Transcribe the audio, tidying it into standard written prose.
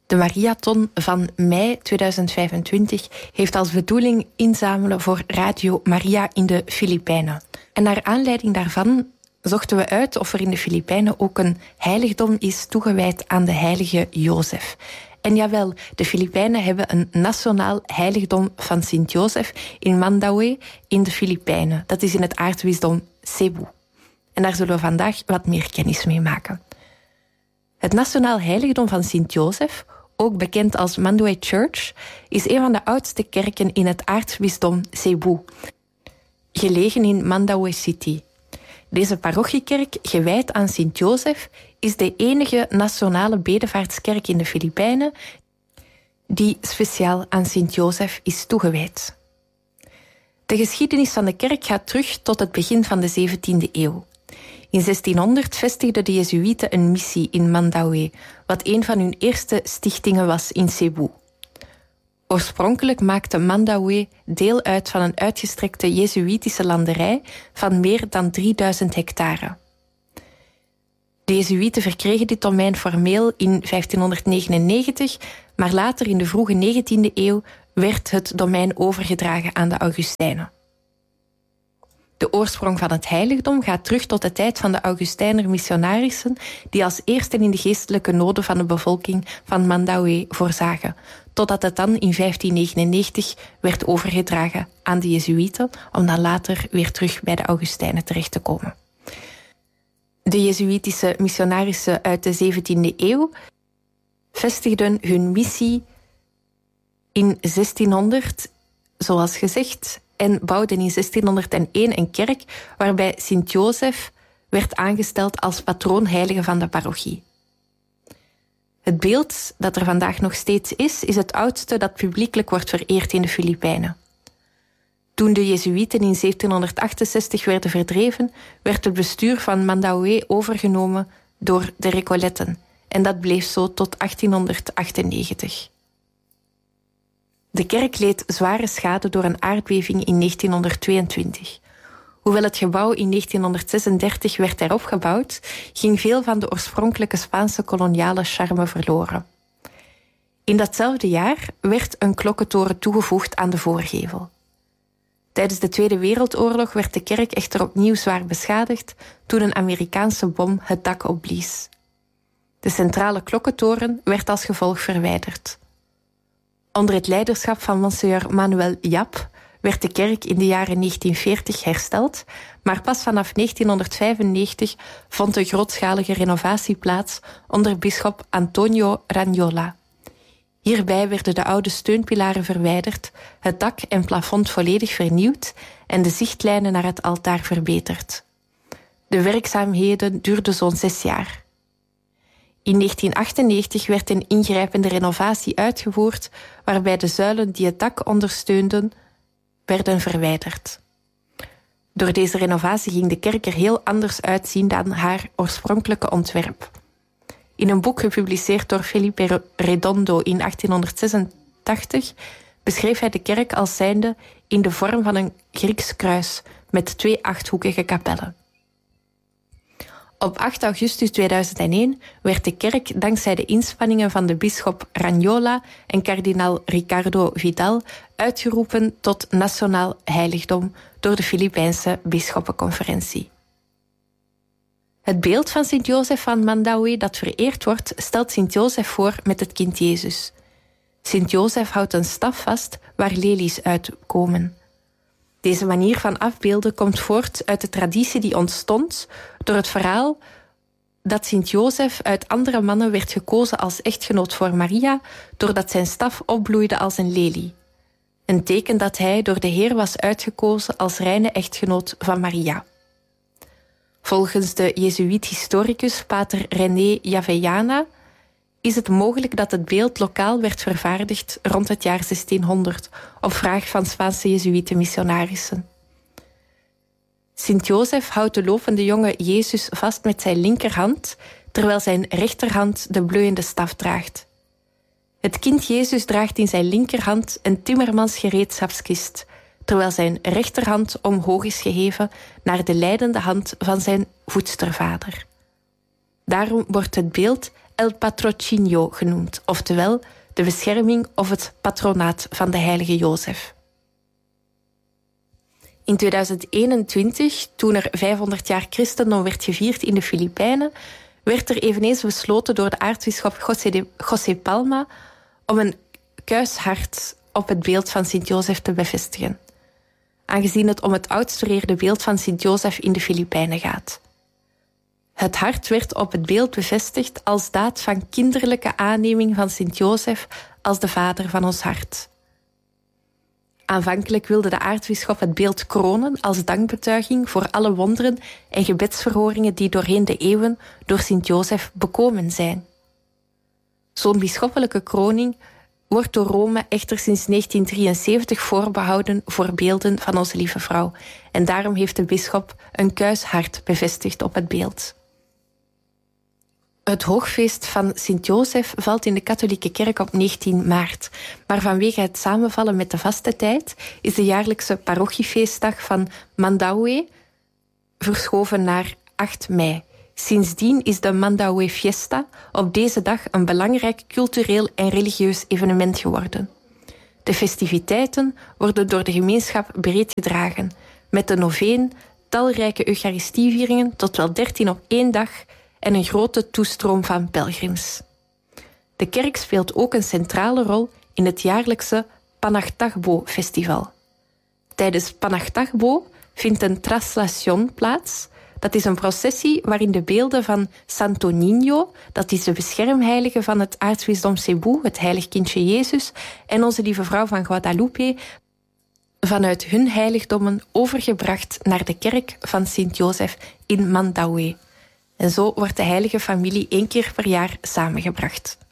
De Mariathon van mei 2025 heeft als bedoeling inzamelen voor Radio Maria in de Filipijnen. En naar aanleiding daarvan zochten we uit of er in de Filipijnen ook een heiligdom is toegewijd aan de heilige Jozef. En jawel, de Filipijnen hebben een nationaal heiligdom van Sint-Jozef in Mandaue in de Filipijnen. Dat is in het aartsbisdom Cebu. En daar zullen we vandaag wat meer kennis mee maken. Het nationaal heiligdom van Sint-Jozef, ook bekend als Mandaue Church, is een van de oudste kerken in het aartsbisdom Cebu, gelegen in Mandaue City. Deze parochiekerk, gewijd aan Sint-Jozef, is de enige nationale bedevaartskerk in de Filipijnen die speciaal aan Sint-Jozef is toegewijd. De geschiedenis van de kerk gaat terug tot het begin van de 17e eeuw. In 1600 vestigden de Jezuïeten een missie in Mandaue, wat een van hun eerste stichtingen was in Cebu. Oorspronkelijk maakte Mandaue deel uit van een uitgestrekte Jezuïtische landerij van meer dan 3000 hectare. De Jezuïeten verkregen dit domein formeel in 1599, maar later in de vroege 19e eeuw werd het domein overgedragen aan de Augustijnen. De oorsprong van het heiligdom gaat terug tot de tijd van de Augustijner missionarissen die als eersten in de geestelijke noden van de bevolking van Mandaue voorzagen, totdat het dan in 1599 werd overgedragen aan de Jezuïeten, om dan later weer terug bij de Augustijnen terecht te komen. De Jezuïtische missionarissen uit de 17e eeuw vestigden hun missie in 1600, zoals gezegd, en bouwden in 1601 een kerk waarbij Sint-Jozef werd aangesteld als patroonheilige van de parochie. Het beeld dat er vandaag nog steeds is het oudste dat publiekelijk wordt vereerd in de Filipijnen. Toen de Jezuïeten in 1768 werden verdreven, werd het bestuur van Mandaue overgenomen door de Recolletten. En dat bleef zo tot 1898. De kerk leed zware schade door een aardbeving in 1922. Hoewel het gebouw in 1936 werd heropgebouwd, ging veel van de oorspronkelijke Spaanse koloniale charme verloren. In datzelfde jaar werd een klokkentoren toegevoegd aan de voorgevel. Tijdens de Tweede Wereldoorlog werd de kerk echter opnieuw zwaar beschadigd toen een Amerikaanse bom het dak opblies. De centrale klokkentoren werd als gevolg verwijderd. Onder het leiderschap van Monseigneur Manuel Yap werd de kerk in de jaren 1940 hersteld, maar pas vanaf 1995 vond een grootschalige renovatie plaats onder bisschop Antonio Ragnola. Hierbij werden de oude steunpilaren verwijderd, het dak en plafond volledig vernieuwd en de zichtlijnen naar het altaar verbeterd. De werkzaamheden duurden zo'n 6 jaar. In 1998 werd een ingrijpende renovatie uitgevoerd, waarbij de zuilen die het dak ondersteunden, werden verwijderd. Door deze renovatie ging de kerk er heel anders uitzien dan haar oorspronkelijke ontwerp. In een boek gepubliceerd door Felipe Redondo in 1886 beschreef hij de kerk als zijnde in de vorm van een Grieks kruis met 2 8-hoekige kapellen. Op 8 augustus 2001 werd de kerk dankzij de inspanningen van de bisschop Ragnola en kardinaal Ricardo Vidal uitgeroepen tot nationaal heiligdom door de Filipijnse bisschoppenconferentie. Het beeld van Sint-Jozef van Mandaue dat vereerd wordt, stelt Sint-Jozef voor met het kind Jezus. Sint-Jozef houdt een staf vast waar lelies uitkomen. Deze manier van afbeelden komt voort uit de traditie die ontstond door het verhaal dat Sint-Jozef uit andere mannen werd gekozen als echtgenoot voor Maria, doordat zijn staf opbloeide als een lelie. Een teken dat hij door de Heer was uitgekozen als reine echtgenoot van Maria. Volgens de Jezuïet-historicus pater René Javellana is het mogelijk dat het beeld lokaal werd vervaardigd rond het jaar 1600 op vraag van Spaanse Jezuïeten-missionarissen. Sint-Jozef houdt de lopende jonge Jezus vast met zijn linkerhand, terwijl zijn rechterhand de bloeiende staf draagt. Het kind Jezus draagt in zijn linkerhand een timmermansgereedschapskist, terwijl zijn rechterhand omhoog is geheven naar de leidende hand van zijn voedstervader. Daarom wordt het beeld El Patrocinio genoemd, oftewel de bescherming of het patronaat van de heilige Jozef. In 2021, toen er 500 jaar christendom werd gevierd in de Filipijnen, werd er eveneens besloten door de aartsbisschop José Palma om een kuishart op het beeld van Sint-Jozef te bevestigen, aangezien het om het oudst vereerde beeld van Sint-Jozef in de Filipijnen gaat. Het hart werd op het beeld bevestigd als daad van kinderlijke aanneming van Sint-Jozef als de vader van ons hart. Aanvankelijk wilde de aartsbisschop het beeld kronen als dankbetuiging voor alle wonderen en gebedsverhoringen die doorheen de eeuwen door Sint-Jozef bekomen zijn. Zo'n bisschoppelijke kroning wordt door Rome echter sinds 1973 voorbehouden voor beelden van onze lieve vrouw. En daarom heeft de bisschop een kuishart bevestigd op het beeld. Het hoogfeest van Sint-Jozef valt in de katholieke kerk op 19 maart. Maar vanwege het samenvallen met de vastentijd is de jaarlijkse parochiefeestdag van Mandaue verschoven naar 8 mei. Sindsdien is de Mandaue Fiesta op deze dag een belangrijk cultureel en religieus evenement geworden. De festiviteiten worden door de gemeenschap breed gedragen, met de noveen, talrijke eucharistievieringen tot wel 13 op één dag en een grote toestroom van pelgrims. De kerk speelt ook een centrale rol in het jaarlijkse Panagtagbo-festival. Tijdens Panagtagbo vindt een traslación plaats. Dat is een processie waarin de beelden van Santo Niño, dat is de beschermheilige van het aartsbisdom Cebu, het heilig kindje Jezus, en onze lieve vrouw van Guadalupe, vanuit hun heiligdommen overgebracht naar de kerk van Sint-Jozef in Mandaue. En zo wordt de heilige familie 1 keer per jaar samengebracht.